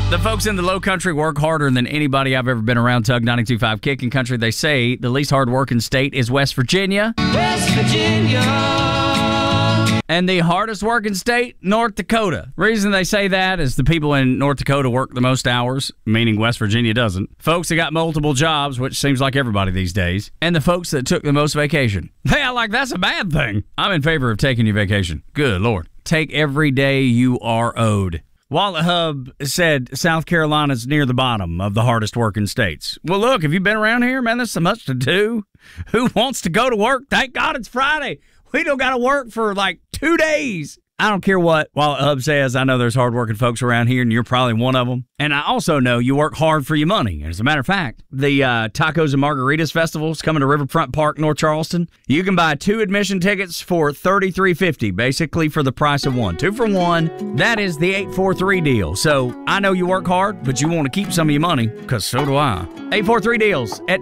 The folks in the low country work harder than anybody I've ever been around. Tug 92.5 Kicking Country. They say the least hard-working state is West Virginia. West Virginia. And the hardest working state, North Dakota. Reason they say that is the people in North Dakota work the most hours, meaning West Virginia doesn't. Folks that got multiple jobs, which seems like everybody these days. And the folks that took the most vacation. Yeah, like that's a bad thing. I'm in favor of taking your vacation. Good Lord. Take every day you are owed. Wallet Hub said South Carolina's near the bottom of the hardest working states. Well, look, have you been around here? Man, there's so much to do. Who wants to go to work? Thank God it's Friday. We don't got to work for like 2 days. I don't care what Wallet Hub says. I know there's hardworking folks around here, and you're probably one of them. And I also know you work hard for your money. As a matter of fact, the Tacos and Margaritas Festival is coming to Riverfront Park, North Charleston. You can buy 2 admission tickets for $33.50, basically for the price of 1. 2 for 1. That is the 843 deal. So I know you work hard, but you want to keep some of your money, because so do I. 843 deals at